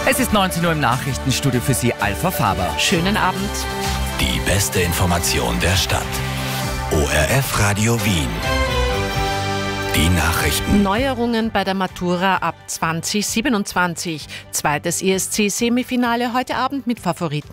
Es ist 19 Uhr im Nachrichtenstudio für Sie, Alpha Faber. Schönen Abend. Die beste Information der Stadt. ORF Radio Wien. Die Nachrichten. Neuerungen bei der Matura ab 2027. Zweites ESC-Semifinale heute Abend mit Favoriten